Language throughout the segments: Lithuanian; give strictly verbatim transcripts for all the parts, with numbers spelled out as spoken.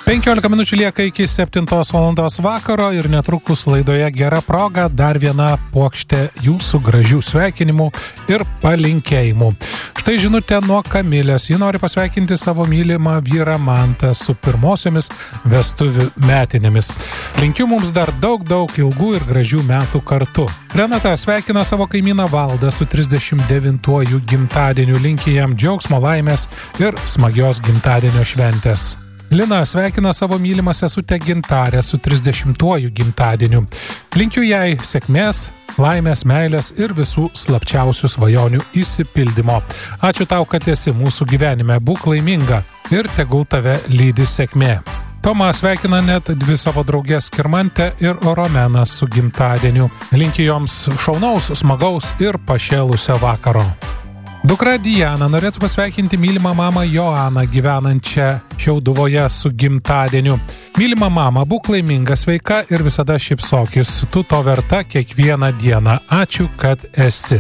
penkiolika minučių lieka iki septintos valandos vakaro ir netrukus laidoje Gera proga dar viena puokštė jūsų gražių sveikinimų ir palinkėjimų. Štai žinutė nuo Kamilės. Ji nori pasveikinti savo mylimą vyrą Mantą su pirmosiomis vestuvių metinėmis. Linkiu mums dar daug, daug ilgų ir gražių metų kartu. Renata sveikina savo kaimyną Valdą su trisdešimt devintuoju gimtadieniu. Linki jam džiaugsmo, laimės ir smagios gimtadienio šventės. Lina sveikina savo mylimą sesutę Gintarę su trisdešimtuoju gimtadieniu. Linkiu jai sėkmės, laimės, meilės ir visų slapčiausių svajonių išsipildymo. Ačiū tau, kad esi mūsų gyvenime. Būk laiminga ir tegul tave lydi sėkmė. Toma sveikina net dvi savo draugės Skirmantę ir Romeną su gimtadieniu. Linkiu joms šaunaus, smagaus ir pašėlusio vakaro. Dukra Diana norėtų pasveikinti mylimą mamą Joaną gyvenančią Šiauduvoje su gimtadieniu. Mylima mama, būk laiminga, sveika ir visada šypsokis. Tu to verta kiekvieną dieną. Ačiū, kad esi.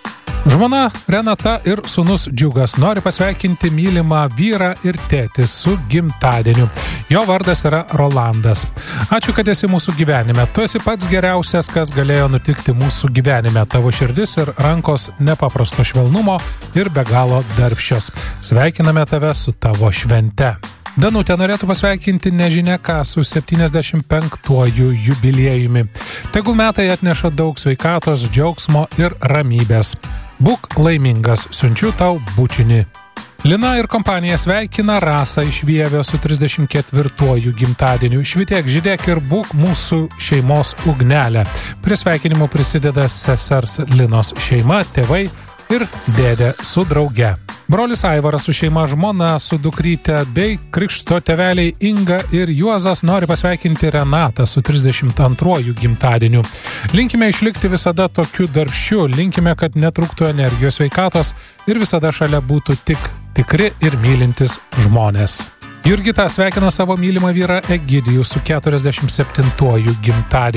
Žmona Renata ir sūnus Džiugas nori pasveikinti mylimą vyrą ir tėtį su gimtadieniu. Jo vardas yra Rolandas. Ačiū, kad esi mūsų gyvenime. Tu esi pats geriausias, kas galėjo nutikti mūsų gyvenime. Tavo širdis ir rankos nepaprasto švelnumo ir be galo darbščios. Sveikiname tave su tavo švente. Danutė norėtų pasveikinti nežinia ką su septyniasdešimt penktuoju jubiliejumi. Tegul metai atneša daug sveikatos, džiaugsmo ir ramybės. Būk laimingas, siunčiu tau bučinį. Lina ir kompanija sveikina Rasą iš Vievio su trisdešimt ketvirtuoju gimtadieniu. Švytėk, žydėk ir būk mūsų šeimos ugnelė. Prie sveikinimų prisideda sesers Linos šeima, tėvai ir dėdė su drauge. Brolis Aivaras su šeima, žmona, su dukryte bei krikšto tėveliai Inga ir Juozas nori pasveikinti Renatą su trisdešimt antruoju gimtadieniu. Linkime išlikti visada tokiu darbščiu, linkime, kad netrūktų energijos, sveikatos ir visada šalia būtų tik tikri ir mylintis žmonės. Jurgita sveikina savo mylimą vyrą Egidijų su keturiasdešimt septintuoju gimtadieniu.